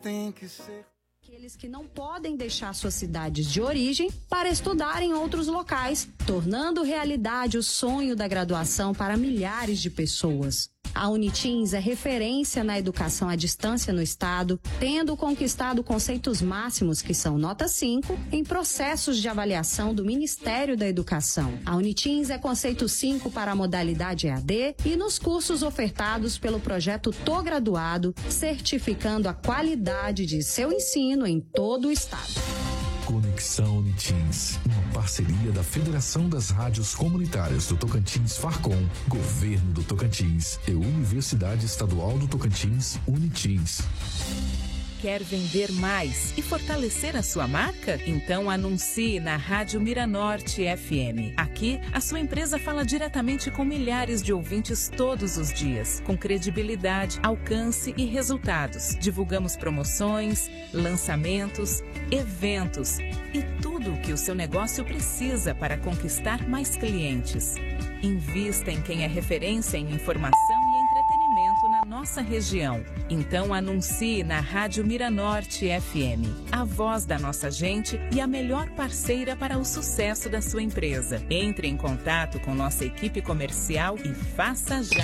tem que ser. Aqueles que não podem deixar suas cidades de origem para estudar em outros locais, tornando realidade o sonho da graduação para milhares de pessoas. A Unitins é referência na educação à distância no estado, tendo conquistado conceitos máximos que são nota 5 em processos de avaliação do Ministério da Educação. A Unitins é conceito 5 para a modalidade EAD e nos cursos ofertados pelo projeto Tô Graduado, certificando a qualidade de seu ensino em todo o estado. Conexão Unitins, uma parceria da Federação das Rádios Comunitárias do Tocantins Farcom, Governo do Tocantins e Universidade Estadual do Tocantins, Unitins. Quer vender mais e fortalecer a sua marca? Então anuncie na Rádio Miranorte FM. Aqui, a sua empresa fala diretamente com milhares de ouvintes todos os dias, com credibilidade, alcance e resultados. Divulgamos promoções, lançamentos, eventos e tudo o que o seu negócio precisa para conquistar mais clientes. Invista em quem é referência em informação e entretenimento na nossa região. Então anuncie na Rádio Miranorte FM, a voz da nossa gente e a melhor parceira para o sucesso da sua empresa. Entre em contato com nossa equipe comercial e faça já.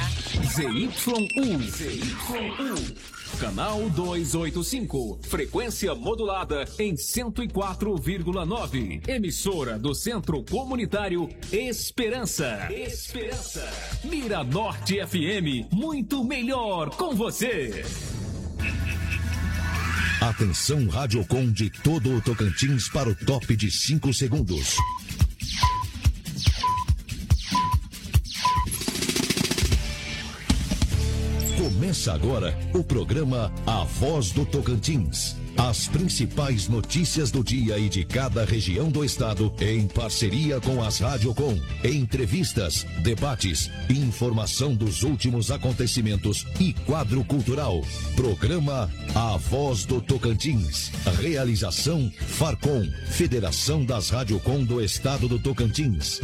ZYU. Canal 285, frequência modulada em 104,9. Emissora do Centro Comunitário Esperança. Miranorte FM, muito melhor com você. Atenção Radiocom de todo o Tocantins para o top de 5 segundos. Começa agora o programa A Voz do Tocantins. As principais notícias do dia e de cada região do estado em parceria com as Radiocom. Entrevistas, debates, informação dos últimos acontecimentos e quadro cultural. Programa A Voz do Tocantins. Realização Farcom, Federação das Radiocom do Estado do Tocantins.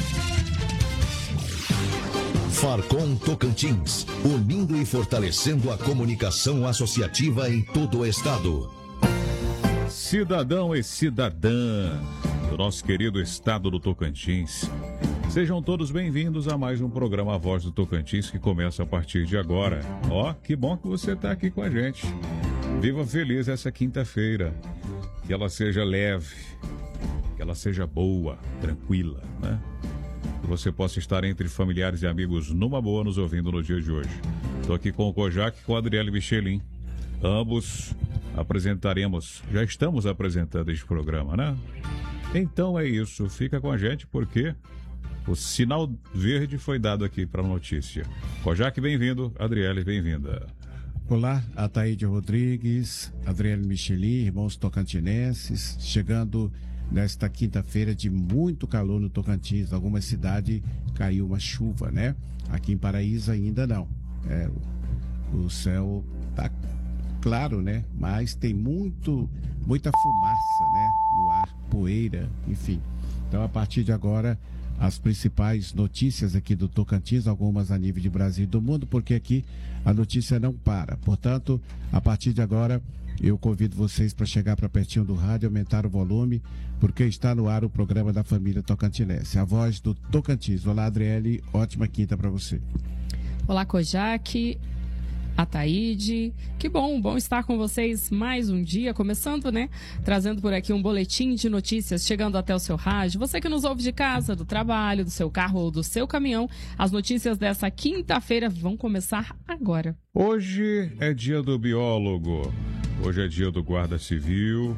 Farcom Tocantins, unindo e fortalecendo a comunicação associativa em todo o estado. Cidadão e cidadã do nosso querido estado do Tocantins, sejam todos bem-vindos a mais um programa A Voz do Tocantins que começa a partir de agora. Ó, que bom que você está aqui com a gente. Viva feliz essa quinta-feira, que ela seja leve, que ela seja boa, tranquila, né? Que você possa estar entre familiares e amigos numa boa nos ouvindo no dia de hoje. Estou aqui com o Kojak e com a Adriele Michelin. Ambos já estamos apresentando este programa, né? Então é isso, fica com a gente porque o sinal verde foi dado aqui para a notícia. Kojak, bem-vindo. Adriele, bem-vinda. Olá, Ataíde Rodrigues, Adriele Michelin, irmãos tocantinenses, chegando nesta quinta-feira de muito calor no Tocantins. Alguma cidade caiu uma chuva, né? Aqui em Paraíso ainda não. O céu tá claro, né? Mas tem muita fumaça, né? No ar, poeira, enfim. Então, a partir de agora, as principais notícias aqui do Tocantins, algumas a nível de Brasil e do mundo, porque aqui a notícia não para. Portanto, a partir de agora, eu convido vocês para chegar para pertinho do rádio, aumentar o volume, porque está no ar o programa da família tocantinense, A Voz do Tocantins. Olá, Adriele, ótima quinta para você. Olá, Kojak, Ataíde, que bom estar com vocês mais um dia, começando, né, trazendo por aqui um boletim de notícias, chegando até o seu rádio. Você que nos ouve de casa, do trabalho, do seu carro ou do seu caminhão, as notícias dessa quinta-feira vão começar agora. Hoje é dia do biólogo, hoje é dia do guarda civil.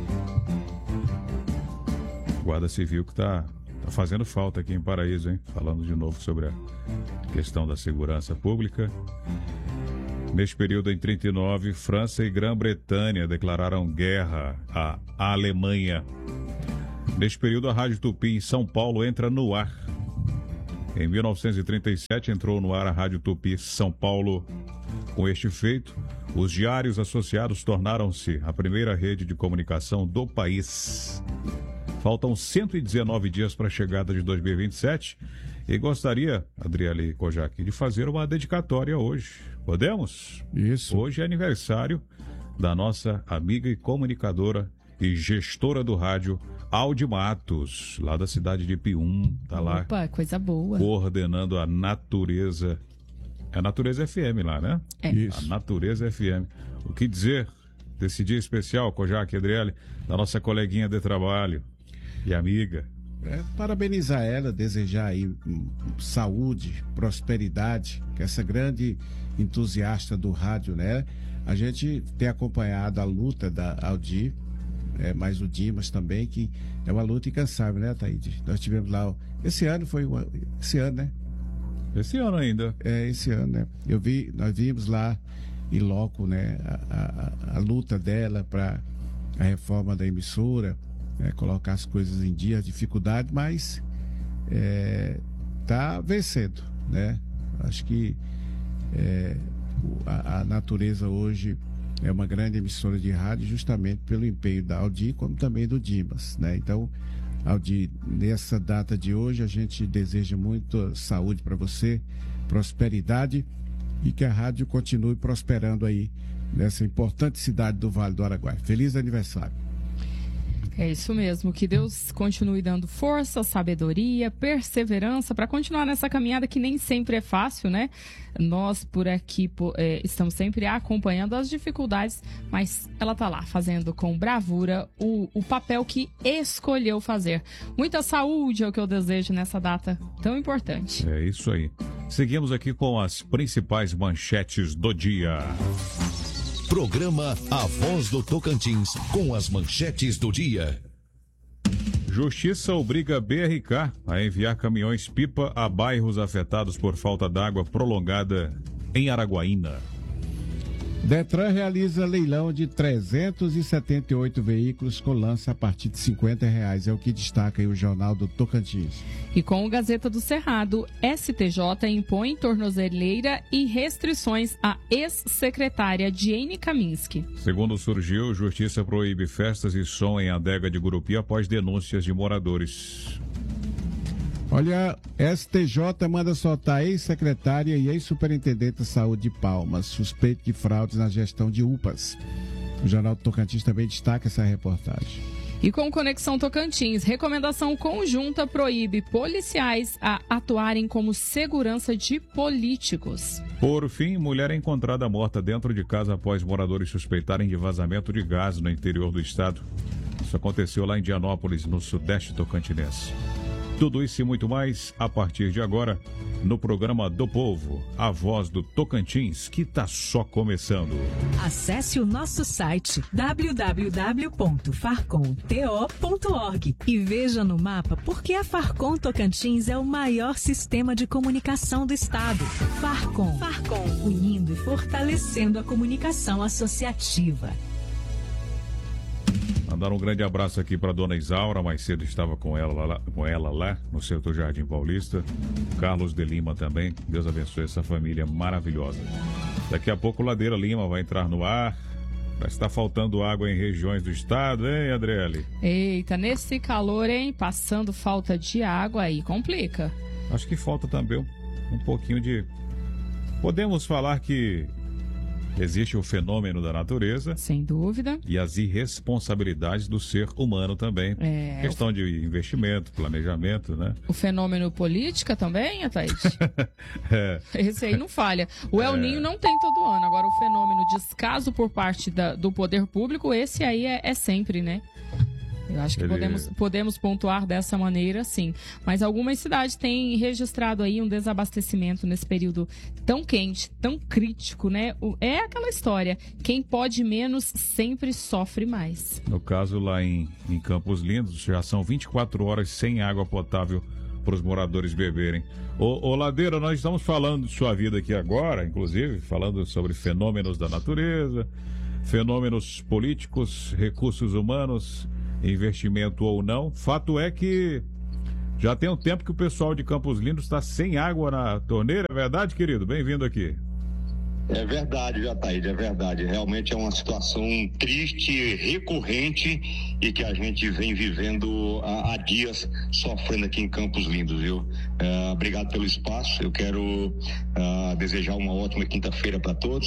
Guarda civil que tá fazendo falta aqui em Paraíso, hein? Falando de novo sobre a questão da segurança pública. Neste período, em 1939, França e Grã-Bretanha declararam guerra à Alemanha. Neste período, a Rádio Tupi em São Paulo entra no ar. Em 1937, entrou no ar a Rádio Tupi São Paulo. Com este feito, os diários associados tornaram-se a primeira rede de comunicação do país. Faltam 119 dias para a chegada de 2027 e gostaria, Adriele Kojak, de fazer uma dedicatória hoje. Podemos? Isso. Hoje é aniversário da nossa amiga e comunicadora e gestora do rádio, Aldi Matos, lá da cidade de Pium. Tá lá. Opa, coisa boa. Coordenando a Natureza. É a Natureza FM lá, né? É. Isso. A Natureza FM. O que dizer desse dia especial, Kojak e Adriele, da nossa coleguinha de trabalho e amiga? Parabenizar ela, desejar aí saúde, prosperidade, que essa grande entusiasta do rádio, né? A gente tem acompanhado a luta da Aldi, mas o Dimas também, que é uma luta incansável, né, Ataíde? Nós tivemos lá, esse ano, né? Esse ano ainda. Esse ano, né? Nós vimos lá em loco, né, a luta dela para a reforma da emissora, colocar as coisas em dia, a dificuldade, mas tá vencendo, né? Acho que a Natureza hoje é uma grande emissora de rádio justamente pelo empenho da Aldi, como também do Dimas, né? Então, Aldi, nessa data de hoje, a gente deseja muita saúde para você, prosperidade e que a rádio continue prosperando aí nessa importante cidade do Vale do Araguaia. Feliz aniversário. É isso mesmo, que Deus continue dando força, sabedoria, perseverança para continuar nessa caminhada que nem sempre é fácil, né? Nós por aqui estamos sempre acompanhando as dificuldades, mas ela tá lá fazendo com bravura o papel que escolheu fazer. Muita saúde é o que eu desejo nessa data tão importante. É isso aí. Seguimos aqui com as principais manchetes do dia. Programa A Voz do Tocantins, com as manchetes do dia. Justiça obriga a BRK a enviar caminhões-pipa a bairros afetados por falta d'água prolongada em Araguaína. Detran realiza leilão de 378 veículos com lance a partir de R$50, é o que destaca aí o Jornal do Tocantins. E com o Gazeta do Cerrado, STJ impõe tornozeleira e restrições à ex-secretária Diene Kaminski. Segundo surgiu, Justiça proíbe festas e som em adega de Gurupi após denúncias de moradores. Olha, STJ manda soltar ex-secretária e ex-superintendente de saúde de Palmas, suspeito de fraudes na gestão de UPAs. O Jornal do Tocantins também destaca essa reportagem. E com Conexão Tocantins, recomendação conjunta proíbe policiais a atuarem como segurança de políticos. Por fim, mulher é encontrada morta dentro de casa após moradores suspeitarem de vazamento de gás no interior do estado. Isso aconteceu lá em Dianópolis, no sudeste tocantinense. Tudo isso e muito mais a partir de agora no programa do Povo, a voz do Tocantins, que está só começando. Acesse o nosso site www.farcomto.org e veja no mapa por que a Farcom Tocantins é o maior sistema de comunicação do estado. Farcom, unindo e fortalecendo a comunicação associativa. Mandar um grande abraço aqui para dona Isaura, mais cedo estava com ela lá no setor Jardim Paulista. Carlos de Lima também, Deus abençoe essa família maravilhosa. Daqui a pouco Ladeira Lima vai entrar no ar. Vai estar faltando água em regiões do estado, hein, Adriele? Eita, nesse calor, hein? Passando falta de água aí, complica. Acho que falta também um pouquinho de... Podemos falar que existe o fenômeno da natureza. Sem dúvida. E as irresponsabilidades do ser humano também. Questão de investimento, planejamento, né? O fenômeno política também, Ataíde? Esse aí não falha. O El Ninho não tem todo ano. Agora, o fenômeno descaso por parte do poder público, esse aí é sempre, né? Eu acho que podemos pontuar dessa maneira, sim. Mas algumas cidades têm registrado aí um desabastecimento nesse período tão quente, tão crítico, né? É aquela história, quem pode menos sempre sofre mais. No caso lá em Campos Lindos, já são 24 horas sem água potável para os moradores beberem. Ô Ladeira, nós estamos falando de sua vida aqui agora, inclusive, falando sobre fenômenos da natureza, fenômenos políticos, recursos humanos, investimento ou não. Fato é que já tem um tempo que o pessoal de Campos Lindos está sem água na torneira. É verdade, querido? Bem-vindo aqui. É verdade, Jataíde, é verdade. Realmente é uma situação triste, recorrente e que a gente vem vivendo há dias sofrendo aqui em Campos Lindos, viu? Obrigado pelo espaço. Eu quero desejar uma ótima quinta-feira para todos.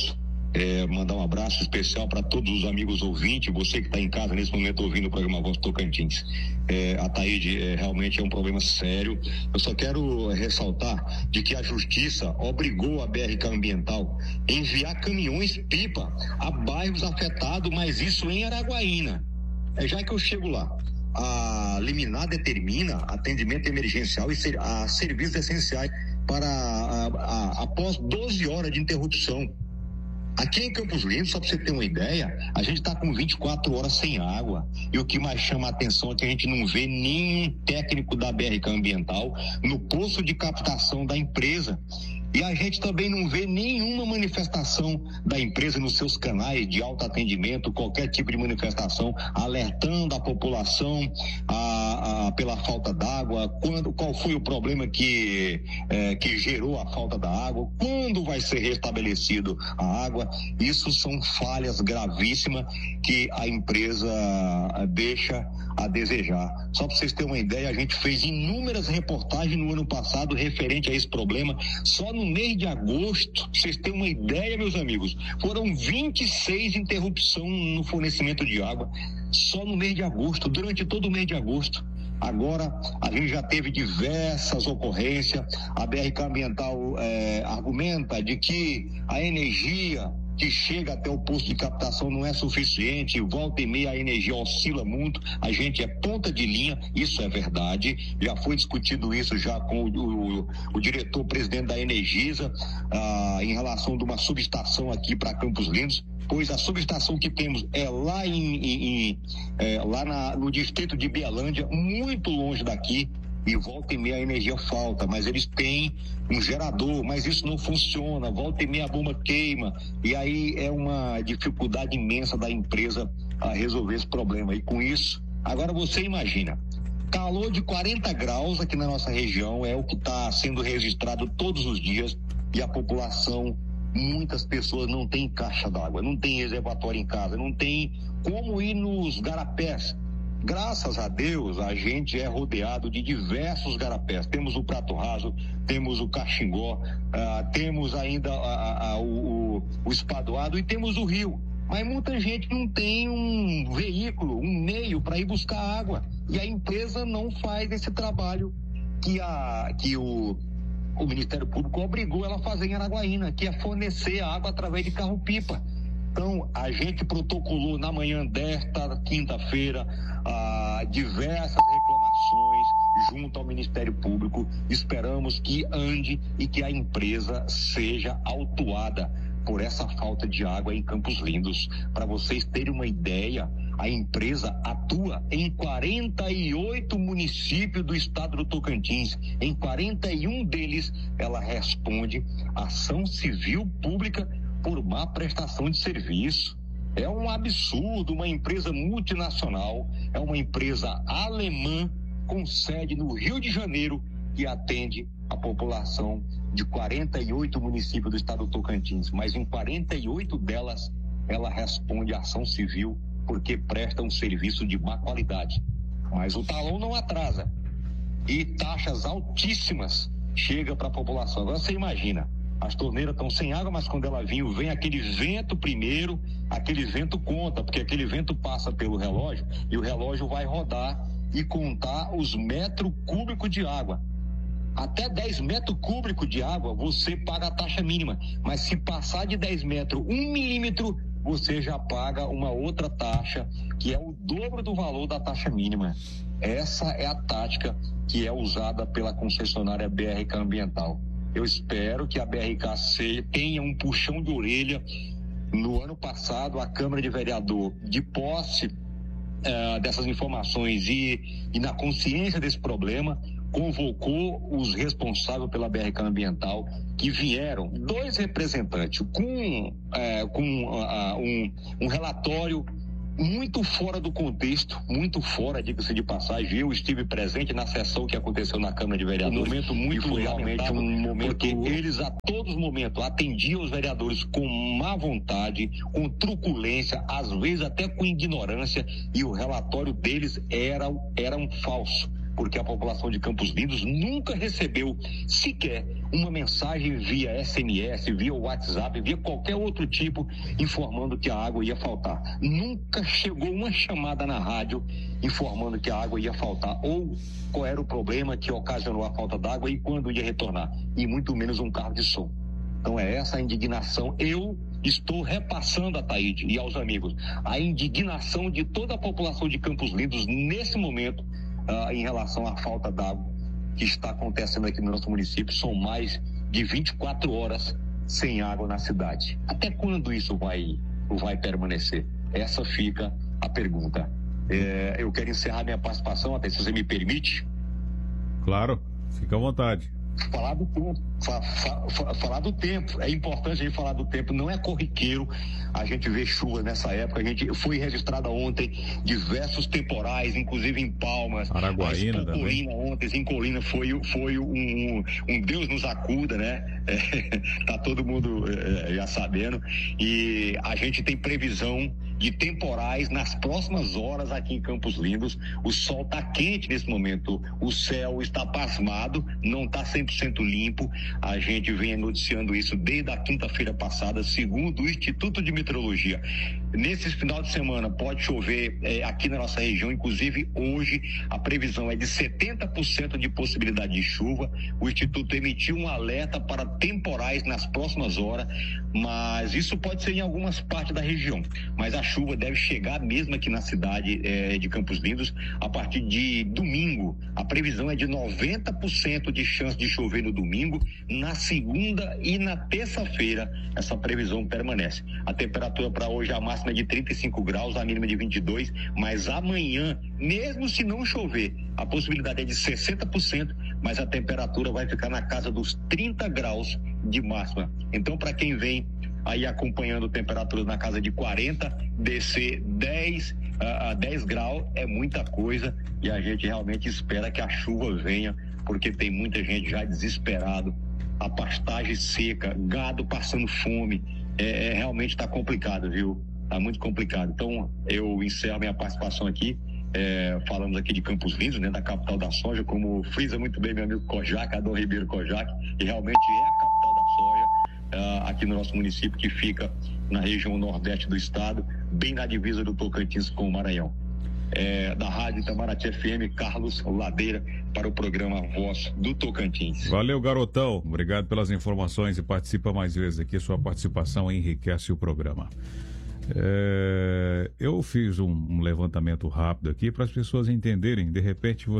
mandar um abraço especial para todos os amigos ouvintes, você que está em casa nesse momento ouvindo o programa Voz do Tocantins. Ataíde, realmente é um problema sério. Eu só quero ressaltar de que a Justiça obrigou a BRK Ambiental a enviar caminhões-pipa a bairros afetados, mas isso em Araguaína. Já que eu chego lá, a liminar determina atendimento emergencial e serviços essenciais após 12 horas de interrupção. Aqui em Campos Lindos, só para você ter uma ideia, a gente está com 24 horas sem água. E o que mais chama a atenção é que a gente não vê nenhum técnico da BRK Ambiental no poço de captação da empresa. E a gente também não vê nenhuma manifestação da empresa nos seus canais de autoatendimento, qualquer tipo de manifestação, alertando a população pela falta d'água, qual foi o problema que gerou a falta da água, quando vai ser restabelecido a água. Isso são falhas gravíssimas que a empresa deixa a desejar. Só para vocês terem uma ideia, a gente fez inúmeras reportagens no ano passado referente a esse problema. Só no mês de agosto, vocês têm uma ideia, meus amigos, foram 26 interrupções no fornecimento de água, só no mês de agosto, durante todo o mês de agosto. Agora, a gente já teve diversas ocorrências, a BRK Ambiental argumenta de que a energia que chega até o posto de captação não é suficiente, volta e meia a energia oscila muito, a gente é ponta de linha, isso é verdade, já foi discutido isso já com o diretor-presidente da Energisa, em relação de uma subestação aqui para Campos Lindos, pois a subestação que temos é lá no distrito de Bielândia, muito longe daqui, e volta e meia a energia falta, mas eles têm um gerador, mas isso não funciona, volta e meia a bomba queima, e aí é uma dificuldade imensa da empresa a resolver esse problema. E com isso, agora você imagina, calor de 40 graus aqui na nossa região é o que está sendo registrado todos os dias, e a população, muitas pessoas não têm caixa d'água, não tem reservatório em casa, não tem como ir nos garapés. Graças a Deus, a gente é rodeado de diversos garapés. Temos o Prato Raso, temos o Caxingó, temos ainda o Espadoado e temos o rio. Mas muita gente não tem um veículo, um meio para ir buscar água. E a empresa não faz esse trabalho que o Ministério Público obrigou ela a fazer em Araguaína, que é fornecer água através de carro-pipa. Então, a gente protocolou na manhã desta quinta-feira diversas reclamações junto ao Ministério Público. Esperamos que ande e que a empresa seja autuada por essa falta de água em Campos Lindos. Para vocês terem uma ideia, a empresa atua em 48 municípios do estado do Tocantins. Em 41 deles, ela responde ação civil pública por má prestação de serviço. É um absurdo, uma empresa multinacional, é uma empresa alemã com sede no Rio de Janeiro que atende a população de 48 municípios do estado do Tocantins, mas em 48 delas ela responde à ação civil porque presta um serviço de má qualidade. Mas o talão não atrasa e taxas altíssimas chegam para a população. Agora você imagina, as torneiras estão sem água, mas quando ela vem aquele vento primeiro, aquele vento conta, porque aquele vento passa pelo relógio e o relógio vai rodar e contar os metros cúbicos de água. Até 10 metros cúbicos de água você paga a taxa mínima, mas se passar de 10 metros, 1 milímetro, você já paga uma outra taxa, que é o dobro do valor da taxa mínima. Essa é a tática que é usada pela concessionária BRK Ambiental. Eu espero que a BRK tenha um puxão de orelha. No ano passado, a Câmara de Vereador, de posse dessas informações e na consciência desse problema, convocou os responsáveis pela BRK Ambiental, que vieram, 2 representantes, com um relatório muito fora do contexto, muito fora, diga-se de passagem. Eu estive presente na sessão que aconteceu na Câmara de Vereadores. Um momento muito foi realmente um momento, porque eles a todos os momentos atendiam os vereadores com má vontade, com truculência, às vezes até com ignorância, e o relatório deles era um falso. porque a população de Campos Lindos nunca recebeu sequer uma mensagem via SMS, via WhatsApp, via qualquer outro tipo, informando que a água ia faltar. Nunca chegou uma chamada na rádio informando que a água ia faltar, ou qual era o problema que ocasionou a falta d'água e quando ia retornar, e muito menos um carro de som. Então é essa a indignação. Eu estou repassando a Taíde e aos amigos a indignação de toda a população de Campos Lindos nesse momento em relação à falta d'água que está acontecendo aqui no nosso município. São mais de 24 horas sem água na cidade. Até quando isso vai permanecer? Essa fica a pergunta. Eu quero encerrar minha participação, até se você me permite. Claro, fica à vontade. Falar do tempo. Falar do tempo. É importante a gente falar do tempo. Não é corriqueiro a gente ver chuva nessa época. A gente foi registrada ontem diversos temporais, inclusive em Palmas. Araguaína também. Ontem, em Colina, foi um Deus nos acuda, né? Tá todo mundo já sabendo. E a gente tem previsão de temporais nas próximas horas aqui em Campos Lindos. O sol está quente nesse momento, o céu está pasmado, não está 100% limpo. A gente vem noticiando isso desde a quinta-feira passada, segundo o Instituto de Meteorologia. Nesse final de semana pode chover aqui na nossa região, inclusive hoje a previsão é de 70% de possibilidade de chuva. O Instituto emitiu um alerta para temporais nas próximas horas, mas isso pode ser em algumas partes da região. Mas a chuva deve chegar mesmo aqui na cidade de Campos Lindos a partir de domingo. A previsão é de 90% de chance de chover no domingo. Na segunda e na terça-feira essa previsão permanece. A temperatura para hoje, a máxima é de 35 graus, a mínima de 22, mas amanhã, mesmo se não chover, a possibilidade é de 60%, mas a temperatura vai ficar na casa dos 30 graus de máxima. Então, para quem vem aí acompanhando temperaturas na casa de 40, descer 10 a 10 graus é muita coisa, e a gente realmente espera que a chuva venha, porque tem muita gente já desesperado, a pastagem seca, gado passando fome, realmente está complicado, viu? Está muito complicado. Então, eu encerro minha participação aqui. Falamos aqui de Campos Lindos, né, da capital da soja, como frisa muito bem meu amigo Kojak, Adão Ribeiro Kojak, e realmente é a capital da soja aqui no nosso município, que fica na região nordeste do estado, bem na divisa do Tocantins com o Maranhão. Da Rádio Itamaraty FM, Carlos Ladeira, para o programa Voz do Tocantins. Valeu, garotão. Obrigado pelas informações e participa mais vezes aqui. Sua participação enriquece o programa. Eu fiz um levantamento rápido aqui para as pessoas entenderem. De repente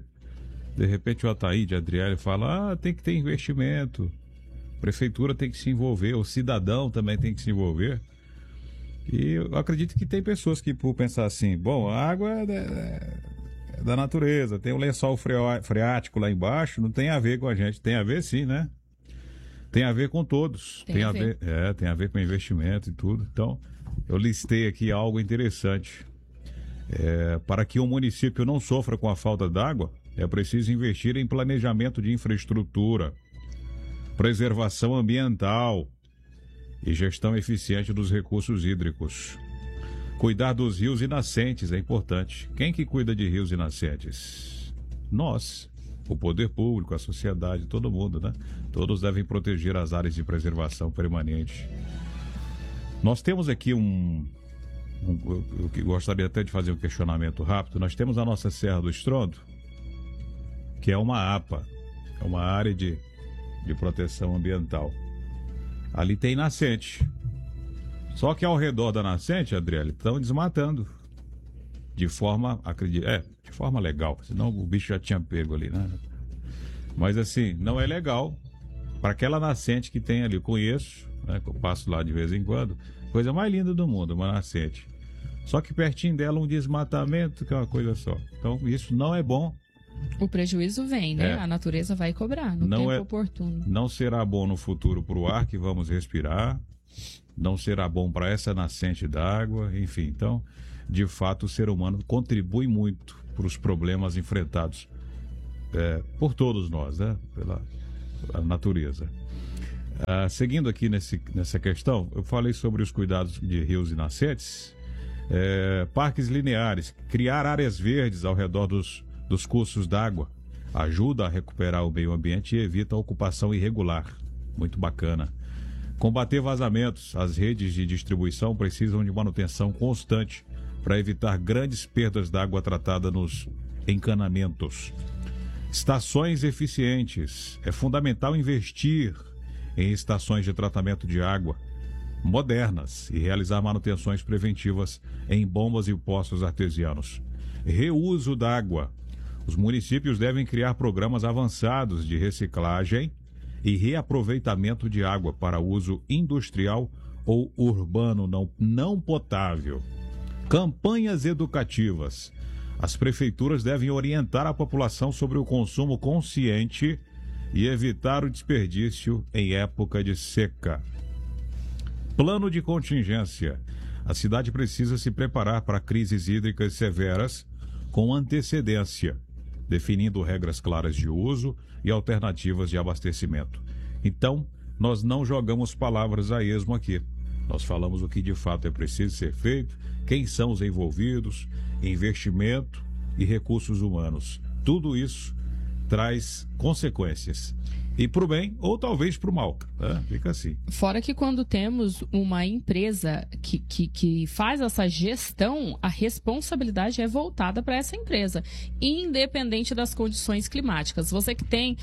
o Ataíde, Adriele fala, tem que ter investimento, a prefeitura tem que se envolver, o cidadão também tem que se envolver. E eu acredito que tem pessoas que, por pensar assim, bom, a água é da natureza, tem um lençol freático lá embaixo, não tem a ver com a gente. Tem a ver sim, né? Tem a ver com todos. Tem a ver com investimento e tudo. Então, eu listei aqui algo interessante. Para que um município não sofra com a falta d'água, é preciso investir em planejamento de infraestrutura, preservação ambiental e gestão eficiente dos recursos hídricos. Cuidar dos rios e nascentes é importante. Quem que cuida de rios e nascentes? Nós, o poder público, a sociedade, todo mundo, né? Todos devem proteger as áreas de preservação permanente. Nós temos aqui eu gostaria até de fazer um questionamento rápido. Nós temos a nossa Serra do Estrondo, que é uma APA, é uma área de proteção ambiental. Ali tem nascente. Só que ao redor da nascente, Adriele, estão desmatando. De forma, de forma legal. Senão o bicho já tinha pego ali, né? Mas assim, não é legal para aquela nascente que tem ali. Eu conheço, né? Que eu passo lá de vez em quando. Coisa mais linda do mundo, uma nascente. Só que pertinho dela um desmatamento, que é uma coisa só. Então isso não é bom. O prejuízo vem, né? A natureza vai cobrar no tempo oportuno. Não será bom no futuro para o ar que vamos respirar, não será bom para essa nascente d'água, enfim. Então, de fato, o ser humano contribui muito para os problemas enfrentados por todos nós, né? Pela natureza. Seguindo aqui nessa questão, eu falei sobre os cuidados de rios e nascentes, parques lineares, criar áreas verdes ao redor dos dos cursos d'água, ajuda a recuperar o meio ambiente e evita a ocupação irregular. Muito bacana. Combater vazamentos. As redes de distribuição precisam de manutenção constante para evitar grandes perdas d'água tratada nos encanamentos. Estações eficientes. É fundamental investir em estações de tratamento de água modernas e realizar manutenções preventivas em bombas e poços artesianos. Reuso d'água. Os municípios devem criar programas avançados de reciclagem e reaproveitamento de água para uso industrial ou urbano não potável. Campanhas educativas. As prefeituras devem orientar a população sobre o consumo consciente e evitar o desperdício em época de seca. Plano de contingência. A cidade precisa se preparar para crises hídricas severas com antecedência, definindo regras claras de uso e alternativas de abastecimento. Então, nós não jogamos palavras a esmo aqui. Nós falamos o que de fato é preciso ser feito, quem são os envolvidos, investimento e recursos humanos. Tudo isso traz consequências. E para o bem, ou talvez para o mal. Fica assim. Fora que quando temos uma empresa que faz essa gestão, a responsabilidade é voltada para essa empresa, independente das condições climáticas. Você que tem,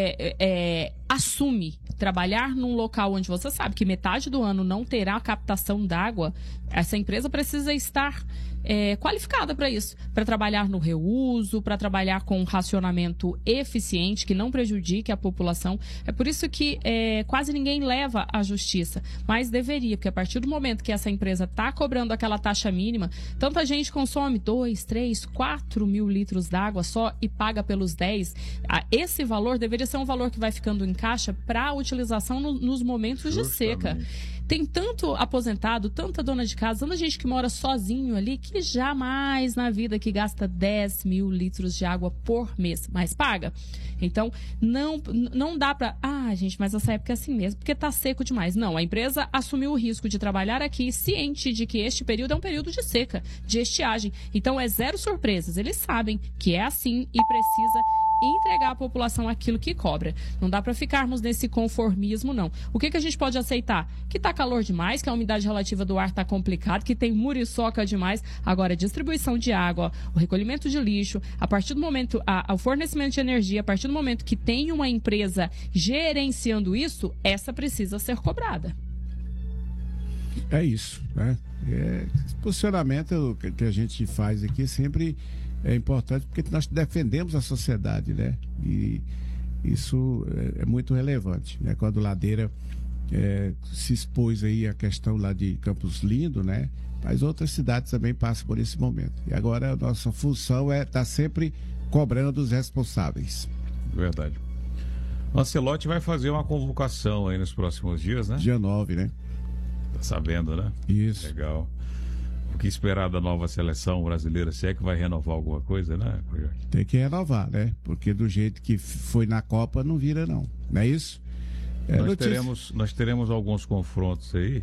assume trabalhar num local onde você sabe que metade do ano não terá captação d'água, essa empresa precisa estar qualificada para isso, para trabalhar no reuso, para trabalhar com um racionamento eficiente que não prejudique a população. É por isso que quase ninguém leva à justiça, mas deveria, porque a partir do momento que essa empresa está cobrando aquela taxa mínima, tanta gente consome 2, 3, 4 mil litros d'água só e paga pelos 10. Esse valor deveria ser um valor que vai ficando em caixa para utilização nos momentos de seca. Tem tanto aposentado, tanta dona de casa, tanta gente que mora sozinho ali, que jamais na vida que gasta 10 mil litros de água por mês, mas paga. Então, não dá pra... gente, mas essa época é assim mesmo, porque tá seco demais. Não, a empresa assumiu o risco de trabalhar aqui, ciente de que este período é um período de seca, de estiagem. Então, é zero surpresas. Eles sabem que é assim e precisa entregar à população aquilo que cobra. Não dá para ficarmos nesse conformismo, não. O que a gente pode aceitar? Que tá calor demais, que a umidade relativa do ar tá complicada, que tem muriçoca demais. Agora, a distribuição de água, o recolhimento de lixo, a partir do momento, o fornecimento de energia, a partir do momento que tem uma empresa gerenciando isso, essa precisa ser cobrada. É isso, né? Esse posicionamento que a gente faz aqui sempre é importante porque nós defendemos a sociedade, né? E isso é muito relevante, né? Quando Ladeira se expôs aí a questão lá de Campos Lindo, né? Mas outras cidades também passam por esse momento. E agora a nossa função é estar sempre cobrando dos responsáveis. Verdade. O Ancelotti vai fazer uma convocação aí nos próximos dias, né? Dia 9, né? Tá sabendo, né? Isso. Legal. O que esperar da nova seleção brasileira? Se é que vai renovar alguma coisa, né? Tem que renovar, né? Porque do jeito que foi na Copa não vira, não. Não é isso? Nós teremos alguns confrontos aí.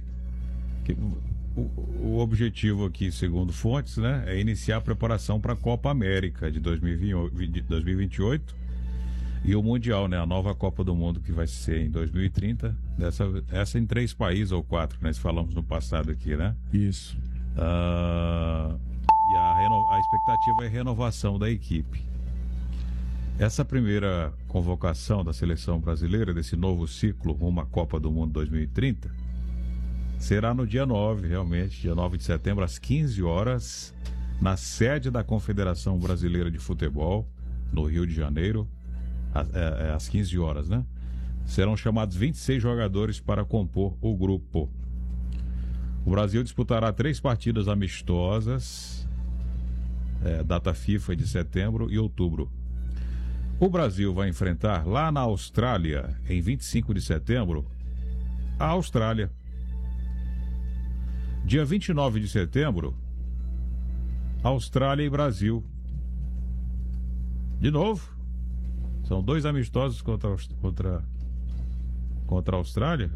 O objetivo aqui, segundo fontes, né, é iniciar a preparação para a Copa América de 2028 e o Mundial, né? A nova Copa do Mundo que vai ser em 2030. Essa em 3 países ou 4 que nós falamos no passado aqui, né? Isso. E a expectativa é a renovação da equipe. Essa primeira convocação da seleção brasileira, desse novo ciclo rumo à Copa do Mundo 2030, será no dia 9, realmente, dia 9 de setembro, às 15 horas, na sede da Confederação Brasileira de Futebol, no Rio de Janeiro, às 15 horas, né? Serão chamados 26 jogadores para compor o grupo. O Brasil disputará 3 partidas amistosas, data FIFA de setembro e outubro. O Brasil vai enfrentar lá na Austrália, em 25 de setembro, a Austrália. Dia 29 de setembro, Austrália e Brasil. De novo, são 2 amistosos contra a Austrália.